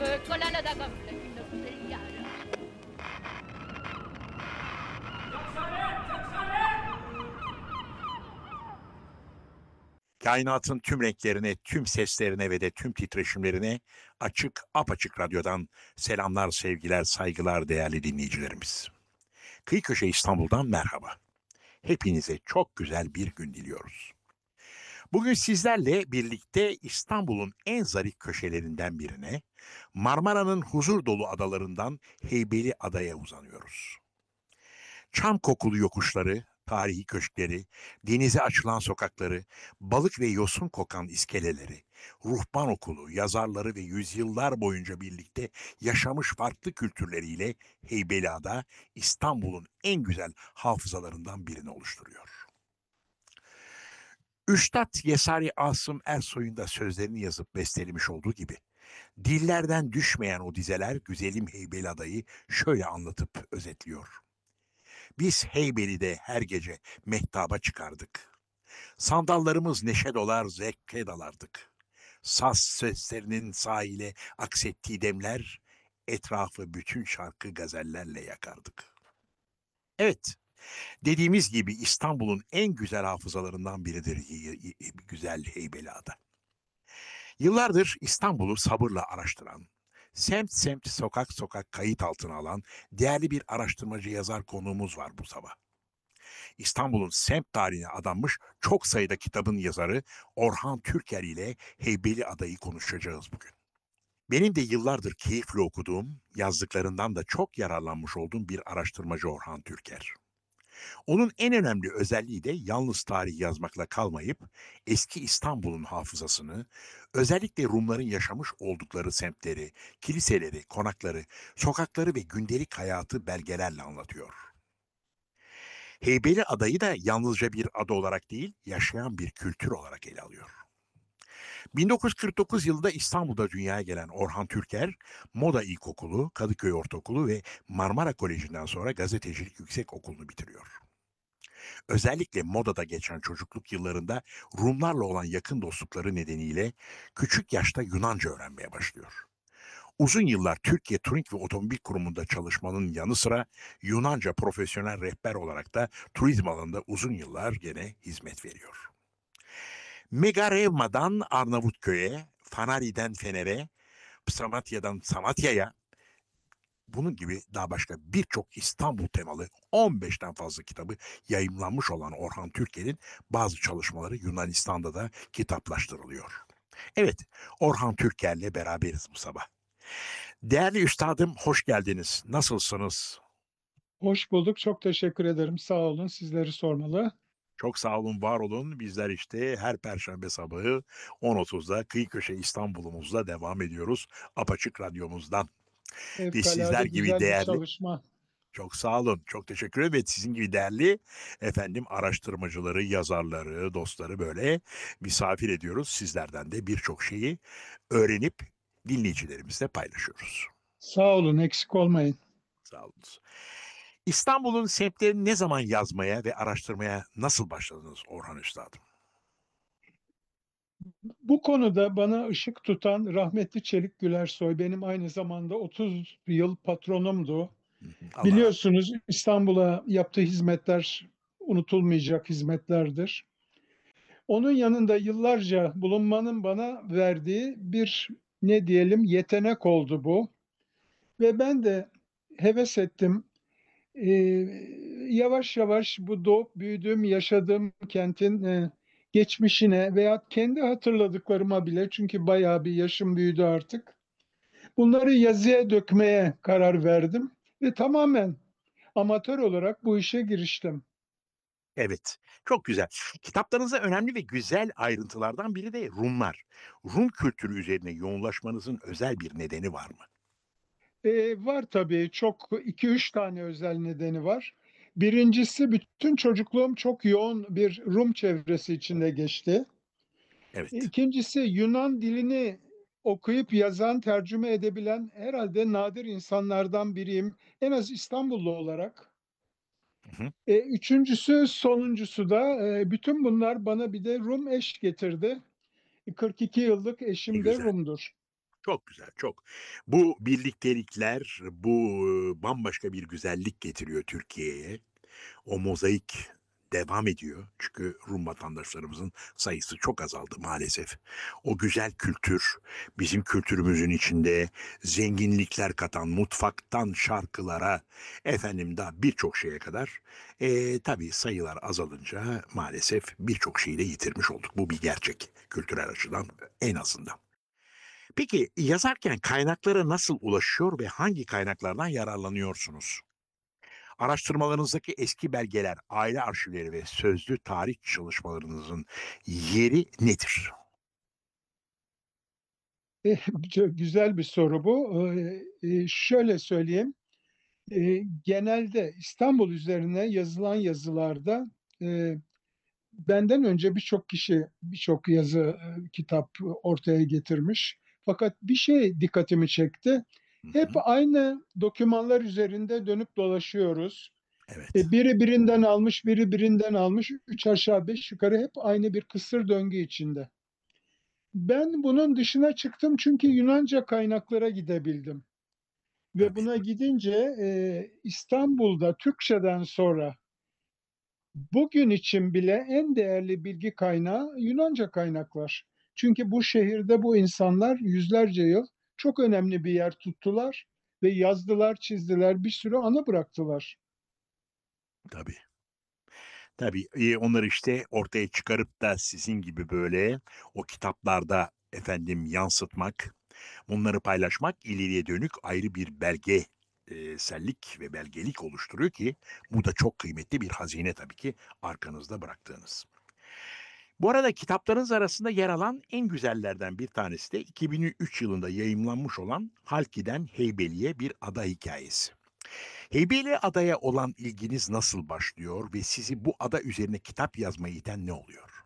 con la nada completa svegliare. Kainatın tüm renklerine, tüm seslerine ve de tüm titreşimlerine açık, apaçık radyodan selamlar, sevgiler, saygılar değerli dinleyicilerimiz. Kıyı Köşe İstanbul'dan merhaba. Hepinize çok güzel bir gün diliyoruz. Bugün sizlerle birlikte İstanbul'un en zarif köşelerinden birine, Marmara'nın huzur dolu adalarından Heybeli Adaya uzanıyoruz. Çam kokulu yokuşları, tarihi köşkleri, denize açılan sokakları, balık ve yosun kokan iskeleleri, ruhban okulu, yazarları ve yüzyıllar boyunca birlikte yaşamış farklı kültürleriyle Heybeliada İstanbul'un en güzel hafızalarından birini oluşturuyor. Üstad Yesari Asım Ersoy'un da sözlerini yazıp bestelemiş olduğu gibi, dillerden düşmeyen o dizeler güzelim Heybeliada'yı şöyle anlatıp özetliyor. Biz Heybeli'de her gece mehtaba çıkardık. Sandallarımız neşe dolar zevke dalardık. Saz seslerinin sahile aksettiği demler, etrafı bütün şarkı gazellerle yakardık. Evet, dediğimiz gibi İstanbul'un en güzel hafızalarından biridir güzel Heybeliada. Yıllardır İstanbul'u sabırla araştıran, semt semt sokak sokak kayıt altına alan değerli bir araştırmacı yazar konuğumuz var bu sabah. İstanbul'un semt tarihine adanmış çok sayıda kitabın yazarı Orhan Türker ile Heybeli Adayı konuşacağız bugün. Benim de yıllardır keyifle okuduğum, yazdıklarından da çok yararlanmış olduğum bir araştırmacı Orhan Türker. Onun en önemli özelliği de yalnız tarih yazmakla kalmayıp eski İstanbul'un hafızasını, özellikle Rumların yaşamış oldukları semtleri, kiliseleri, konakları, sokakları ve gündelik hayatı belgelerle anlatıyor. Heybeli Adayı da yalnızca bir ada olarak değil, yaşayan bir kültür olarak ele alıyor. 1949 yılında İstanbul'da dünyaya gelen Orhan Türker, Moda İlkokulu, Kadıköy Ortaokulu ve Marmara Koleji'nden sonra Gazetecilik Yüksekokulu'nu bitiriyor. Özellikle modada geçen çocukluk yıllarında Rumlarla olan yakın dostlukları nedeniyle küçük yaşta Yunanca öğrenmeye başlıyor. Uzun yıllar Türkiye Turing ve Otomobil Kurumu'nda çalışmanın yanı sıra Yunanca profesyonel rehber olarak da turizm alanında uzun yıllar gene hizmet veriyor. Megarevma'dan Arnavutköy'e, Fanari'den Fener'e, Samatya'dan Samatya'ya, bunun gibi daha başka birçok İstanbul temalı 15'ten fazla kitabı yayımlanmış olan Orhan Türker'in bazı çalışmaları Yunanistan'da da kitaplaştırılıyor. Evet, Orhan Türker'le beraberiz bu sabah. Değerli üstadım, hoş geldiniz. Nasılsınız? Hoş bulduk. Çok teşekkür ederim. Sağ olun. Sizleri sormalı. Çok sağ olun, var olun. Bizler işte her perşembe sabahı 10.30'da Kıyı Köşe İstanbul'umuzda devam ediyoruz. Apaçık Radyomuzdan. Ve sizler Fevkalade gibi güzel bir değerli, çalışma. çok sağ olun, çok teşekkür ederim. Ve sizin gibi değerli efendim araştırmacıları, yazarları, dostları böyle misafir ediyoruz. Sizlerden de birçok şeyi öğrenip dinleyicilerimizle paylaşıyoruz. Sağ olun. Eksik olmayın. Sağ olun. İstanbul'un semtlerini ne zaman yazmaya ve araştırmaya nasıl başladınız Orhan Üstadım? Bu konuda bana ışık tutan rahmetli Çelik Gülersoy benim aynı zamanda 30 yıl patronumdu. Allah rahmet eylesin. Biliyorsunuz İstanbul'a yaptığı hizmetler unutulmayacak hizmetlerdir. Onun yanında yıllarca bulunmanın bana verdiği bir ne diyelim yetenek oldu bu. Ve ben de heves ettim. Yavaş yavaş bu doğup büyüdüğüm, yaşadığım kentin, geçmişine veya kendi hatırladıklarıma bile çünkü bayağı bir yaşım büyüdü artık. Bunları yazıya dökmeye karar verdim ve tamamen amatör olarak bu işe giriştim. Evet, çok güzel. Kitaplarınızda önemli ve güzel ayrıntılardan biri de Rumlar. Rum kültürü üzerine yoğunlaşmanızın özel bir nedeni var mı? Var tabii çok iki üç tane özel nedeni var. Birincisi bütün çocukluğum çok yoğun bir Rum çevresi içinde geçti. Evet, İkincisi Yunan dilini okuyup yazan, tercüme edebilen herhalde nadir insanlardan biriyim. En az İstanbullu olarak. hı hı, Üçüncüsü, sonuncusu da bütün bunlar bana bir de Rum eş getirdi. 42 yıllık ne eşim de güzel. Rum'dur. Çok güzel, çok. Bu birliktelikler, bu, bambaşka bir güzellik getiriyor Türkiye'ye. O mozaik devam ediyor. Çünkü Rum vatandaşlarımızın sayısı çok azaldı maalesef. O güzel kültür, bizim kültürümüzün içinde zenginlikler katan mutfaktan şarkılara, efendim daha birçok şeye kadar, tabii sayılar azalınca maalesef birçok şeyi de yitirmiş olduk. Bu bir gerçek kültürel açıdan en azından. Peki yazarken kaynaklara nasıl ulaşıyor ve hangi kaynaklardan yararlanıyorsunuz? Araştırmalarınızdaki eski belgeler, aile arşivleri ve sözlü tarih çalışmalarınızın yeri nedir? Çok güzel bir soru bu. Şöyle söyleyeyim, genelde İstanbul üzerine yazılan yazılarda, benden önce birçok kişi birçok yazı, kitap ortaya getirmiş. Fakat bir şey dikkatimi çekti. Hı Hep hı. aynı dokümanlar üzerinde dönüp dolaşıyoruz. Evet, Biri birinden almış, biri birinden almış. Üç aşağı beş yukarı hep aynı bir kısır döngü içinde. Ben bunun dışına çıktım çünkü Yunanca kaynaklara gidebildim. Ve tabii, buna gidince İstanbul'da Türkçeden sonra bugün için bile en değerli bilgi kaynağı Yunanca kaynaklar. Çünkü bu şehirde bu insanlar yüzlerce yıl çok önemli bir yer tuttular ve yazdılar, çizdiler, bir sürü anı bıraktılar. tabii. Tabii, onları, işte, ortaya çıkarıp da sizin gibi, böyle, o kitaplarda, efendim, yansıtmak, bunları paylaşmak ileriye dönük ayrı bir belge sellik ve belgelik oluşturuyor ki bu da çok kıymetli bir hazine tabii ki arkanızda bıraktığınız. Bu arada kitaplarınız arasında yer alan en güzellerden bir tanesi de 2003 yılında yayımlanmış olan Halki'den Heybeli'ye bir ada hikayesi. Heybeli adaya olan ilginiz nasıl başlıyor ve sizi bu ada üzerine kitap yazmaya iten ne oluyor?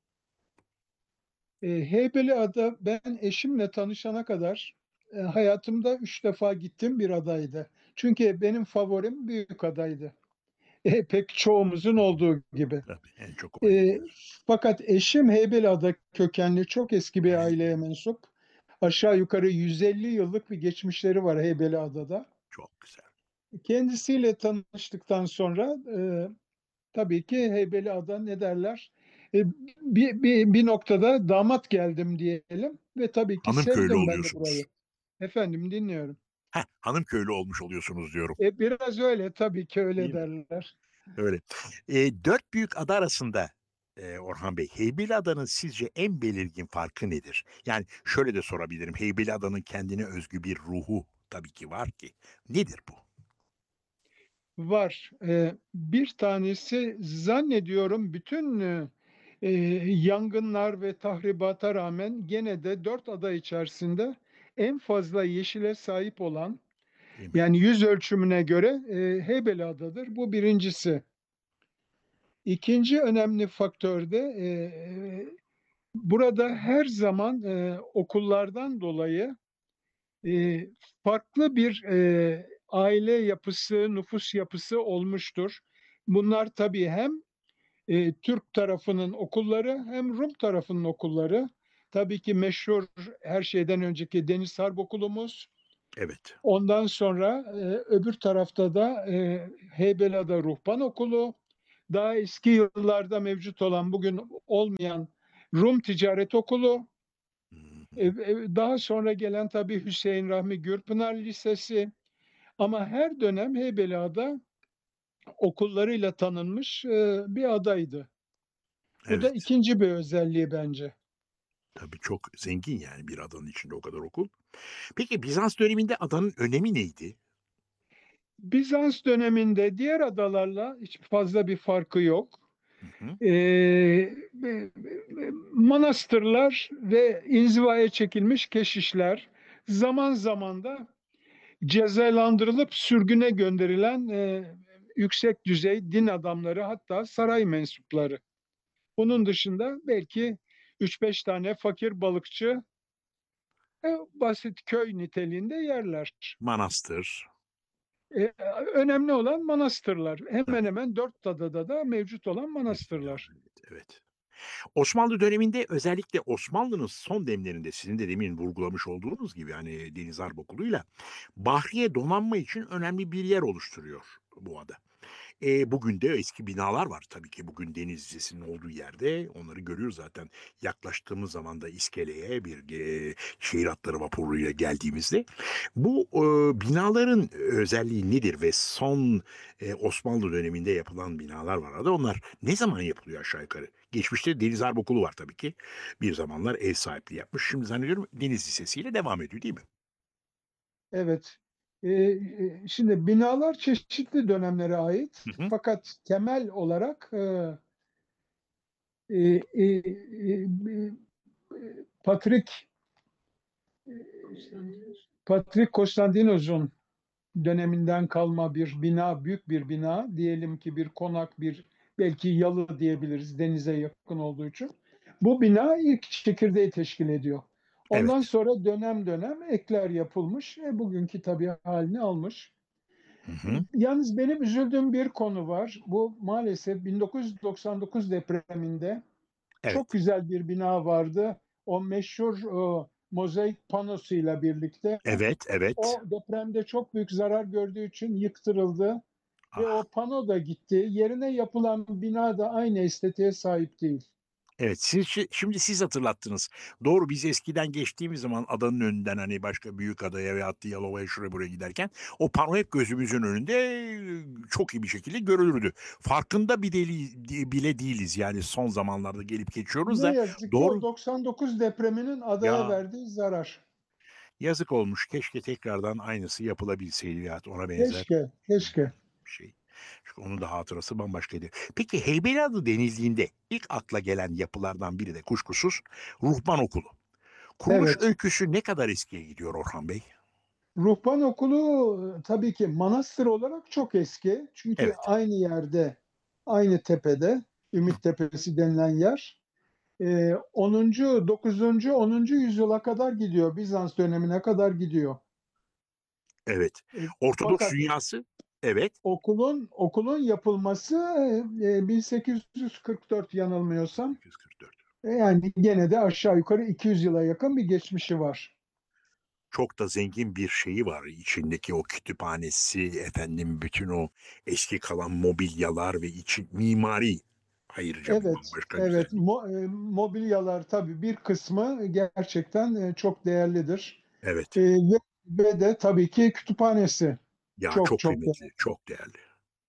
Heybeliada ben eşimle tanışana kadar hayatımda 3 defa gittiğim bir adaydı. Çünkü benim favorim Büyükada'ydı. Pek çoğumuzun olduğu gibi. Tabii, en çok oraya E, gidiyoruz. Fakat eşim Heybeliada kökenli çok eski bir He, aileye mensup. Aşağı yukarı 150 yıllık bir geçmişleri var Heybeliada'da. çok güzel. Kendisiyle tanıştıktan sonra tabii ki Heybeliada ne derler? E, bir noktada damat geldim diyelim ve tabii ki Hanım köylü sevdim ben de oluyorsunuz. burayı. Efendim dinliyorum. Heh, hanım köylü olmuş oluyorsunuz diyorum. Biraz öyle tabii ki öyle Değil mi? derler. Öyle. 4 büyük ada arasında, Orhan Bey, Heybeliada'nın sizce en belirgin farkı nedir? Yani şöyle de sorabilirim, Heybeliada'nın kendine özgü bir ruhu tabii ki var ki. Nedir bu? Var. Bir tanesi zannediyorum bütün yangınlar ve tahribata rağmen gene de 4 ada içerisinde en fazla yeşile sahip olan, Değil mi? yani yüz ölçümüne göre Heybeliada'dır. Bu birincisi. İkinci önemli faktör de burada her zaman okullardan dolayı e, farklı bir aile yapısı, nüfus yapısı olmuştur. Bunlar tabii hem Türk tarafının okulları hem Rum tarafının okulları. Tabii ki meşhur her şeyden önceki Deniz Harp Okulumuz. Evet. Ondan sonra öbür tarafta da Heybeliada Ruhban Okulu. Daha eski yıllarda mevcut olan, bugün olmayan Rum Ticaret Okulu. Hı hı. Daha sonra gelen tabii Hüseyin Rahmi Gürpınar Lisesi. Ama her dönem Heybeliada okullarıyla tanınmış bir adaydı. Bu da Evet. ikinci bir özelliği bence. Tabii çok zengin yani bir adanın içinde o kadar okul. Peki Bizans döneminde adanın önemi neydi? Bizans döneminde diğer adalarla hiç fazla bir farkı yok. Hı hı. Manastırlar ve inzivaya çekilmiş keşişler, zaman zaman da cezalandırılıp sürgüne gönderilen yüksek düzey din adamları, hatta saray mensupları. Bunun dışında belki 3-5 tane fakir balıkçı basit köy niteliğinde yerler. Manastır. E, Önemli olan manastırlar. Hemen Tabii. hemen 4 adada da mevcut olan Hepsinde var. manastırlar. Evet. Evet. Osmanlı döneminde özellikle Osmanlı'nın son demlerinde sizin de demin vurgulamış olduğunuz gibi hani Deniz Harp Okulu'yla Bahriye donanma için önemli bir yer oluşturuyor bu ada. Bugün de eski binalar var tabii ki. Bugün deniz vizesinin olduğu yerde onları görüyoruz zaten. Yaklaştığımız zaman da iskeleye bir şehir hatları vapuruyla geldiğimizde. Bu binaların özelliği nedir ve son Osmanlı döneminde yapılan binalar var arada. Onlar ne zaman yapılıyor aşağı yukarı? Geçmişte Deniz Harp Okulu var tabii ki. Bir zamanlar ev sahipliği yapmış. Şimdi zannediyorum Deniz Lisesi ile devam ediyor değil mi? Evet. Şimdi binalar çeşitli dönemlere ait. Hı hı. Fakat temel olarak e, e, e, Patrik Patrik Konstantinos'un döneminden kalma bir bina, büyük bir bina. Diyelim ki bir konak, bir belki yalı diyebiliriz denize yakın olduğu için. Bu bina ilk çekirdeği teşkil ediyor. Ondan Evet. sonra dönem dönem ekler yapılmış. Bugünkü tabii halini almış. Hı hı. Yalnız benim üzüldüğüm bir konu var. Bu maalesef 1999 depreminde çok Evet. güzel bir bina vardı. O meşhur mozaik panosuyla birlikte. Evet. Evet. O depremde çok büyük zarar gördüğü için yıktırıldı ve Ah. o pano da gitti. Yerine yapılan bina da aynı estetiğe sahip değil. Evet, şimdi siz hatırlattınız. Doğru, biz eskiden geçtiğimiz zaman adanın önünden, hani, başka büyükadaya veyahut da Yalova'ya, şuraya buraya giderken o pano hep gözümüzün önünde, çok iyi bir şekilde görülürdü. Farkında bile değiliz. Yani son zamanlarda gelip geçiyoruz Ne da yazık ki o doğru. 99 depreminin adaya Ya, verdiği zarar. yazık olmuş. Keşke tekrardan aynısı yapılabilseydi veyahut ona benzer, Keşke, keşke. bir şey. Çünkü onun da hatırası bambaşkaydı. Peki Heybeliada denildiğinde ilk akla gelen yapılardan biri de kuşkusuz Ruhban Okulu. Kuruluş Evet. öyküsü ne kadar eskiye gidiyor Orhan Bey? Ruhban Okulu tabii ki manastır olarak çok eski. Çünkü Evet. aynı yerde, aynı tepede, Ümit Tepesi denilen yer. 10. 9. 10. yüzyıla kadar gidiyor. Bizans dönemine kadar gidiyor. Evet. E, Ortodoks Fakat dünyası, evet. okulun yapılması 1844 yanılmıyorsam. 1844. Yani gene de aşağı yukarı 200 yıla yakın bir geçmişi var. Çok da zengin bir şeyi var. İçindeki o kütüphanesi, efendim bütün o eski kalan mobilyalar ve için mimari ayrıca bir Evet, bambaşka evet. güzellik. Mobilyalar tabii bir kısmı gerçekten çok değerlidir. Evet. Ve de tabii ki kütüphanesi Ya çok çok çok kıymetli, değerli. çok değerli.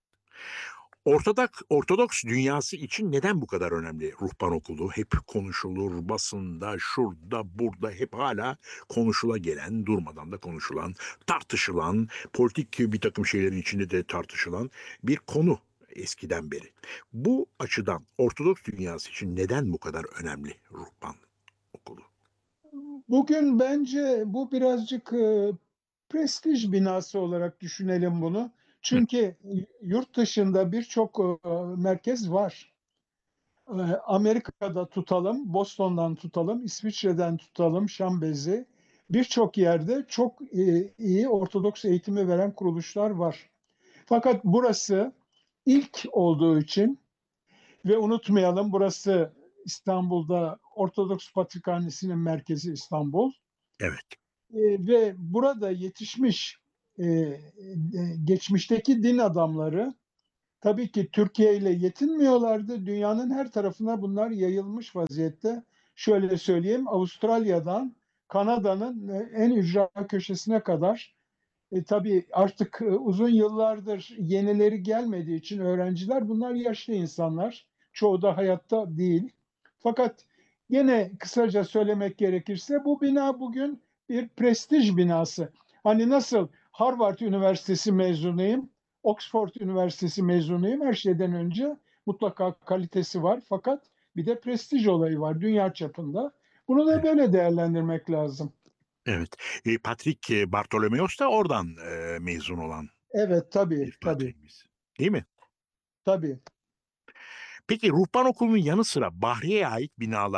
Ortodoks dünyası için neden bu kadar önemli Ruhban Okulu? Hep konuşulur, basında, şurada, burada hep hala konuşula gelen, durmadan da konuşulan, tartışılan, politik bir takım şeylerin içinde de tartışılan bir konu eskiden beri. Bu açıdan Ortodoks dünyası için neden bu kadar önemli Ruhban Okulu? Bugün bence bu birazcık prestij binası olarak düşünelim bunu. Hı, Çünkü yurt dışında birçok merkez var. Amerika'da tutalım, Boston'dan tutalım, İsviçre'den tutalım, Şambezi. Birçok yerde çok iyi Ortodoks eğitimi veren kuruluşlar var. Fakat burası ilk olduğu için ve unutmayalım burası İstanbul'da Ortodoks Patrikhanesi'nin merkezi İstanbul. evet, Ve burada yetişmiş geçmişteki din adamları tabii ki Türkiye ile yetinmiyorlardı. Dünyanın her tarafına bunlar yayılmış vaziyette. Şöyle söyleyeyim, Avustralya'dan Kanada'nın en ücra köşesine kadar. Tabii artık uzun yıllardır yenileri gelmediği için öğrenciler bunlar yaşlı insanlar. Çoğu da hayatta değil. Fakat gene kısaca söylemek gerekirse bu bina bugün bir prestij binası. Hani nasıl Harvard Üniversitesi mezunuyum, Oxford Üniversitesi mezunuyum. Her şeyden önce mutlaka kalitesi var. Fakat bir de prestij olayı var dünya çapında. Bunu da evet, böyle değerlendirmek lazım. evet. Patrik Bartolomeos da oradan mezun olan Evet, tabii, bir tabii, patriğimiz. Değil mi? tabii. Peki Ruhban Okulu'nun yanı sıra Bahriye'ye ait binalar,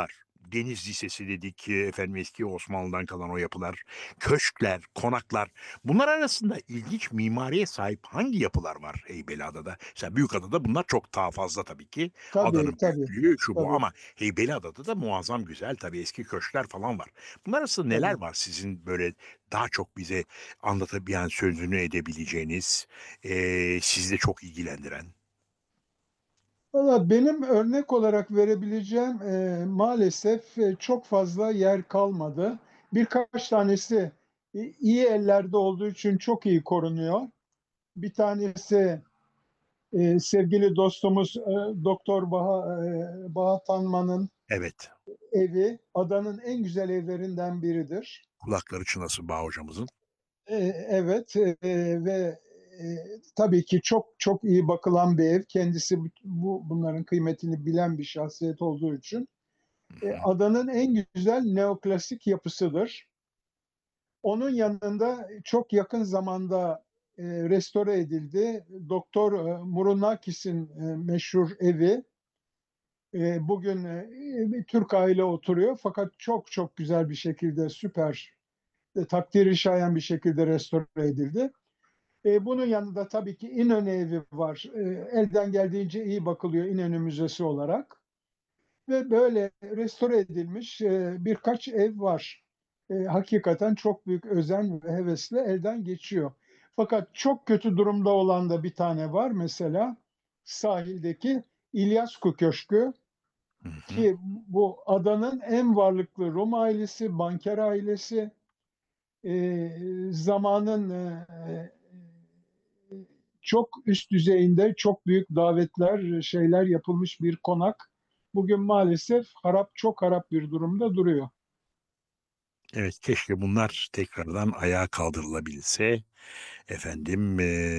Deniz Lisesi dedik, efendim eski Osmanlı'dan kalan o yapılar, köşkler, konaklar. Bunlar arasında ilginç mimariye sahip hangi yapılar var Heybeliada'da? Mesela Büyükada'da bunlar çok daha fazla tabii ki. Tabii, Adanın tabii, büyüklüğü şu bu tabii, ama Heybeliada'da da muazzam güzel tabii eski köşkler falan var. Bunlar arasında neler tabii. var sizin böyle daha çok bize anlatabilen, sözünü edebileceğiniz, sizi de çok ilgilendiren? Valla benim örnek olarak verebileceğim, maalesef, çok fazla yer kalmadı. Birkaç tanesi, iyi ellerde olduğu için çok iyi korunuyor. Bir tanesi, sevgili dostumuz, Doktor Baha Tanman'ın Evet, evi, adanın en güzel evlerinden biridir. kulakları çınlasın Bağ hocamızın. Evet, ve, tabii ki çok çok iyi bakılan bir ev. Kendisi bunların kıymetini bilen bir şahsiyet olduğu için. Hı hı. Adanın en güzel neoklasik yapısıdır. Onun yanında çok yakın zamanda, restore edildi. Doktor, Murunakis'in, meşhur evi. Bugün, bir Türk aile oturuyor fakat çok çok güzel bir şekilde, süper, takdiri şayan bir şekilde restore edildi. Bunun yanında tabii ki İnönü evi var. Elden geldiğince iyi bakılıyor İnönü Müzesi olarak. Ve böyle restore edilmiş birkaç ev var. Hakikaten çok büyük özen ve hevesle elden geçiyor. Fakat çok kötü durumda olan da bir tane var. Mesela sahildeki İlyasku Köşkü, Hı hı. ki bu adanın en varlıklı Rum ailesi, banker ailesi, zamanın çok üst düzeyinde çok büyük davetler, şeyler yapılmış bir konak. Bugün maalesef harap, çok harap bir durumda duruyor. Evet, keşke bunlar tekrardan ayağa kaldırılabilse, efendim,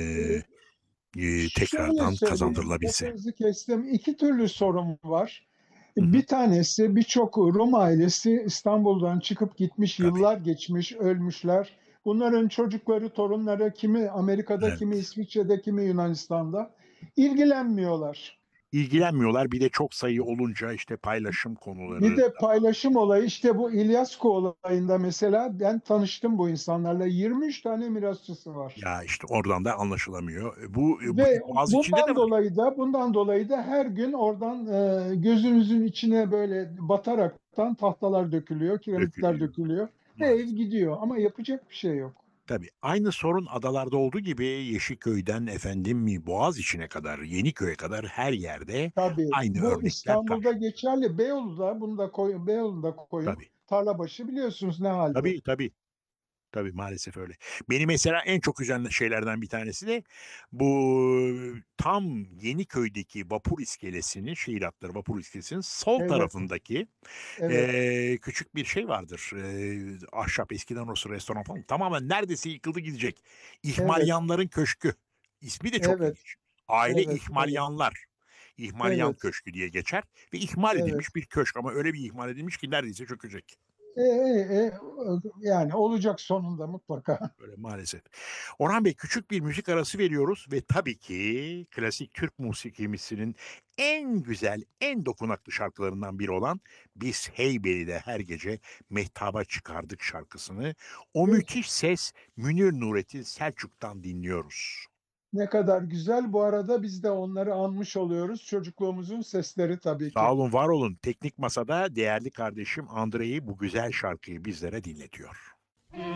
Şöyle tekrardan söyleyeyim, kazandırılabilse. lafınızı kestim. İki türlü sorun var. Hı hı. Bir tanesi, birçok Rum ailesi İstanbul'dan çıkıp gitmiş, Tabii, yıllar geçmiş, ölmüşler. Bunların çocukları, torunları kimi Amerika'da, kimi evet. İsviçre'de, kimi Yunanistan'da ilgilenmiyorlar. İlgilenmiyorlar. Bir de çok sayı olunca işte paylaşım Bir konuları de da var. paylaşım olayı, işte bu İlyasku olayında mesela ben tanıştım bu insanlarla. 23 tane mirasçısı var. Ya işte oradan da anlaşılamıyor. Bu Ve Boğaz içinde de var. bundan dolayı da her gün oradan, gözünüzün içine böyle bataraktan tahtalar dökülüyor, kiremitler Dökülüyor dökülüyor. Ev maalesef. gidiyor ama yapacak bir şey yok. Tabii aynı sorun adalarda olduğu gibi Yeşilköy'den efendim Boğaz içine kadar, Yeniköy'e kadar her yerde Tabii aynı bu örnekler İstanbul'da karşımıza. geçerli. Beyoğlu'da bunu da koyun, Beyoğlu'nda koyun. Tabii. Tarlabaşı biliyorsunuz ne halde. Tabii, tabii. Tabii, maalesef öyle. Beni mesela en çok üzen şeylerden bir tanesi de bu tam Yeniköy'deki vapur iskelesinin, şehir hatları vapur iskelesinin sol Evet, tarafındaki, evet, küçük bir şey vardır. Ahşap, eskiden orası restoran falan. Tamamen neredeyse yıkıldı gidecek. evet, İhmalyanların Köşkü. İsmi de çok evet, ilginç. Aile evet, evet, İhmalyanlar. İhmalyan evet, Köşkü diye geçer ve ihmal evet. edilmiş bir köşk ama öyle bir ihmal edilmiş ki neredeyse çökecek. Yani olacak sonunda mutlaka. Böyle maalesef. Orhan Bey, küçük bir müzik arası veriyoruz ve tabii ki klasik Türk musikimizin en güzel, en dokunaklı şarkılarından biri olan "Biz Heybeli'de her gece mehtaba çıkardık" şarkısını o Peki. müthiş ses Münir Nurettin Selçuk'tan dinliyoruz. Ne kadar güzel. Bu arada biz de onları anmış oluyoruz. Çocukluğumuzun sesleri tabii Sağ ki. olun, var olun. Teknik Masa'da değerli kardeşim Andrei bu güzel şarkıyı bizlere dinletiyor.